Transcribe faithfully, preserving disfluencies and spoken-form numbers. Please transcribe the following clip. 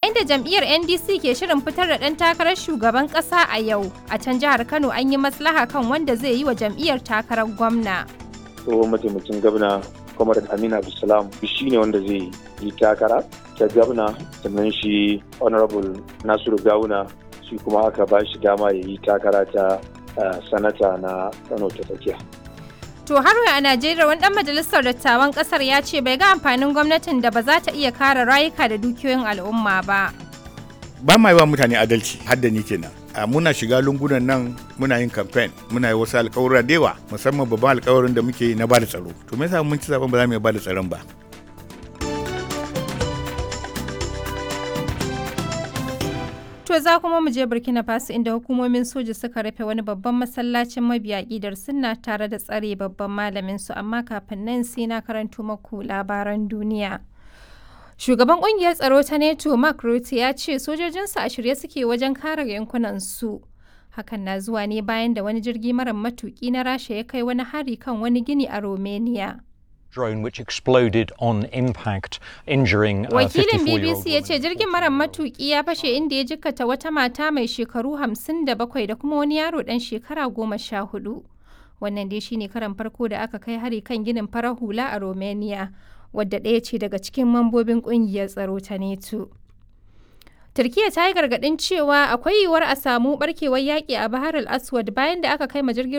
Yayin da jam'iyyar N D C ke shirin fitar da ɗan takarar shugaban ƙasa a yau, a can jihar Kano an yi maslaha kan wanda zai yi wa jam'iyyar takarar gwamna. Tsohon mataimakin gwamna Kwamar Aminu Abdulsalam shi ne wanda zai yi takara ta gwamna, sannan shi Honorable Nasiru Gawuna shi kuma aka ba shi dama ya yi takara ta sanata na Kano ta tsakiya. To har a Najeriya wani ɗan majalisar dattawan ƙasar ya ce bai ga amfanin gwamnatin da ba za ta iya kare rayuka da dukiyoyin al'umma ba. Ba ma yi wa mutane adalci, har da ni kenan. A muna shiga lungunan nan muna yin campaign, muna yi wasu alƙawura da yawa, musamman babban alƙawarin da muke yi na bada tsaro. To me yasa mun ci zaben ba za mu iya bada tsaron ba? To za kuma mu je Burkina Faso inda hukumomin soja suka rufe wani babban masallacin mabiya ƙidar sunna tare da tsare babban malamin su, amma kafin nan sai na karanto maku labaran duniya. Shugaban kungiyar tsaro ta NATO Mark Rutte ya ce sojojinsu a shirye suke wajen kare yankunan su. Hakan na zuwa ne bayan da wani jirgi mara matuki na Rasha ya kai wani hari kan wani gini a Romania. Drone which exploded on impact, injuring a Wakilin B B fifty-four-year-old C ya ce jirgin mara matuki ya fashe inda ya jikkata wata mata mai shekaru hamsin da bakwai da kuma wani yaro dan shekara goma sha hudu. Wannan dai shine karan farko da aka kai hari kan ginin farar hula a Romania, wadda ɗaya ce daga cikin mambobin ƙungiyar tsaro ta NATO. Turkiyya ta yi gargaɗin cewa akwai yiwuwar a samu barkewar yaƙi a Bahar al-Aswad bayan da aka kai ma jirgin